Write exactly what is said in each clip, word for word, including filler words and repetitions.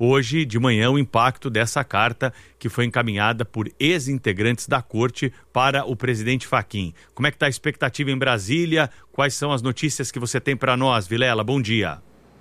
hoje de manhã o impacto dessa carta que foi encaminhada por ex-integrantes da corte para o presidente Fachin. Como é que está a expectativa em Brasília? Quais são as notícias que você tem para nós, Vilela? Bom dia.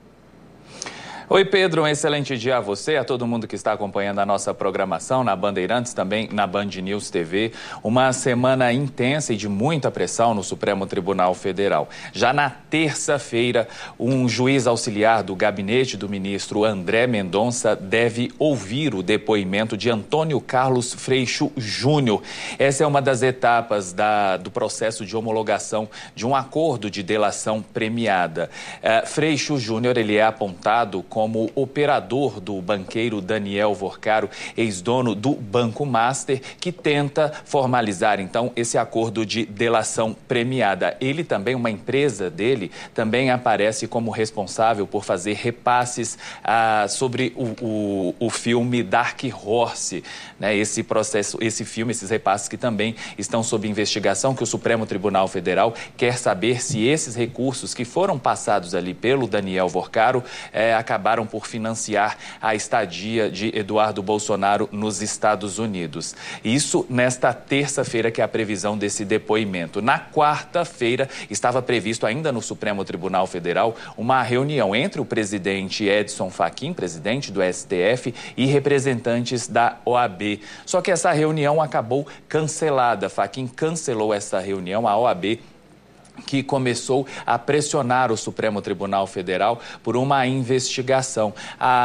Oi, Pedro, um excelente dia a você, a todo mundo que está acompanhando a nossa programação na Bandeirantes, também na Band News T V. Uma semana intensa e de muita pressão no Supremo Tribunal Federal. Já na terça-feira, um juiz auxiliar do gabinete do ministro André Mendonça deve ouvir o depoimento de Antônio Carlos Freixo Júnior. Essa é uma das etapas da, do processo de homologação de um acordo de delação premiada. Uh, Freixo Júnior, ele é apontado como como operador do banqueiro Daniel Vorcaro, ex-dono do Banco Master, que tenta formalizar, então, esse acordo de delação premiada. Ele também, uma empresa dele, também aparece como responsável por fazer repasses ah, sobre o, o, o filme Dark Horse, né? Esse processo, esse filme, esses repasses que também estão sob investigação, que o Supremo Tribunal Federal quer saber se esses recursos que foram passados ali pelo Daniel Vorcaro eh, acabaram por financiar a estadia de Eduardo Bolsonaro nos Estados Unidos. Isso nesta terça-feira, que é a previsão desse depoimento. Na quarta-feira, estava previsto ainda no Supremo Tribunal Federal uma reunião entre o presidente Edson Fachin, presidente do S T F, e representantes da O A B. Só que essa reunião acabou cancelada. Fachin cancelou essa reunião, a O A B que começou a pressionar o Supremo Tribunal Federal por uma investigação.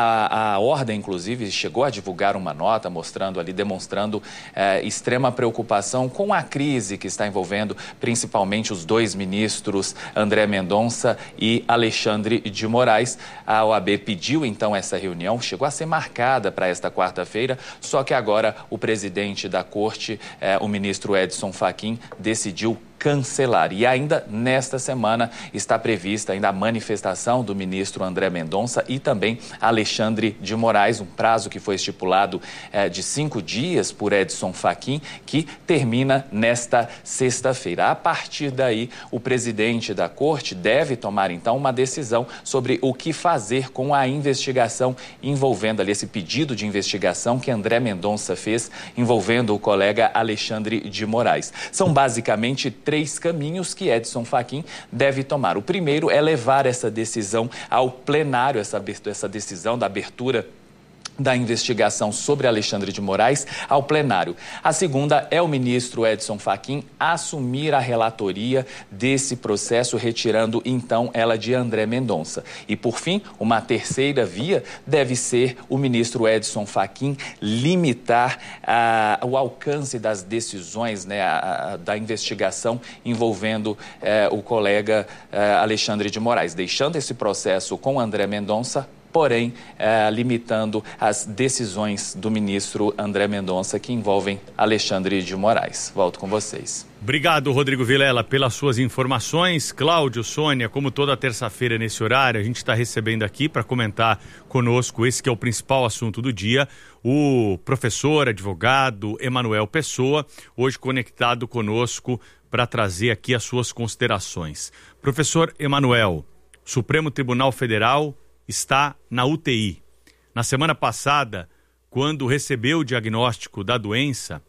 A, a Ordem, inclusive, chegou a divulgar uma nota mostrando ali, demonstrando eh, extrema preocupação com a crise que está envolvendo principalmente os dois ministros, André Mendonça e Alexandre de Moraes. A O A B pediu, então, essa reunião, chegou a ser marcada para esta quarta-feira, só que agora o presidente da Corte, eh, o ministro Edson Fachin, decidiu cancelar. E ainda nesta semana está prevista ainda a manifestação do ministro André Mendonça e também Alexandre de Moraes, um prazo que foi estipulado eh, de cinco dias por Edson Fachin, que termina nesta sexta-feira. A partir daí, o presidente da Corte deve tomar então uma decisão sobre o que fazer com a investigação envolvendo ali esse pedido de investigação que André Mendonça fez envolvendo o colega Alexandre de Moraes. São basicamente três caminhos que Edson Fachin deve tomar. O primeiro é levar essa decisão ao plenário, essa, essa decisão da abertura da investigação sobre Alexandre de Moraes ao plenário. A segunda é o ministro Edson Fachin assumir a relatoria desse processo, retirando então ela de André Mendonça. E por fim, uma terceira via deve ser o ministro Edson Fachin limitar ah, o alcance das decisões, né, a, a, da investigação envolvendo eh, o colega eh, Alexandre de Moraes, deixando esse processo com André Mendonça, porém, eh, limitando as decisões do ministro André Mendonça que envolvem Alexandre de Moraes. Volto com vocês. Obrigado, Rodrigo Vilela, pelas suas informações. Cláudio, Sônia, como toda terça-feira nesse horário, a gente está recebendo aqui para comentar conosco esse que é o principal assunto do dia, o professor, advogado Emanuel Pessoa, hoje conectado conosco para trazer aqui as suas considerações. Professor Emanuel, Supremo Tribunal Federal está na U T I. Na semana passada, quando recebeu o diagnóstico da doença,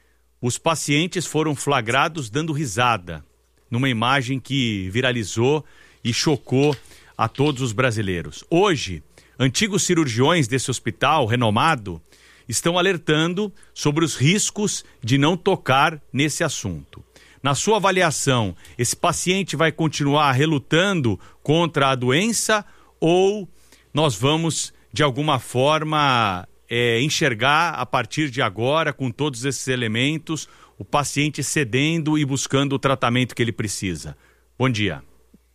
os pacientes foram flagrados dando risada, numa imagem que viralizou e chocou a todos os brasileiros. Hoje, antigos cirurgiões desse hospital renomado estão alertando sobre os riscos de não tocar nesse assunto. Na sua avaliação, esse paciente vai continuar relutando contra a doença ou nós vamos, de alguma forma, é, enxergar a partir de agora, com todos esses elementos, o paciente cedendo e buscando o tratamento que ele precisa? Bom dia.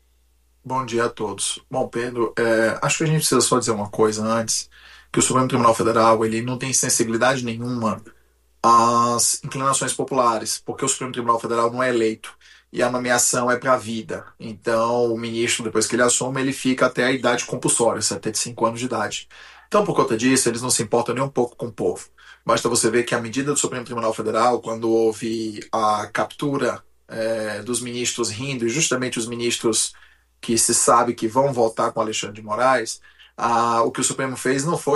Bom dia a todos. Bom, Pedro, é, acho que a gente precisa só dizer uma coisa antes, que o Supremo Tribunal Federal ele não tem sensibilidade nenhuma às inclinações populares, porque o Supremo Tribunal Federal não é eleito. E a nomeação é para a vida. Então, o ministro, depois que ele assume, ele fica até a idade compulsória, setenta e cinco anos de idade. Então, por conta disso, eles não se importam nem um pouco com o povo. Basta você ver que a medida do Supremo Tribunal Federal, quando houve a captura é, dos ministros rindo, e justamente os ministros que se sabe que vão voltar com Alexandre de Moraes, a, o que o Supremo fez não foi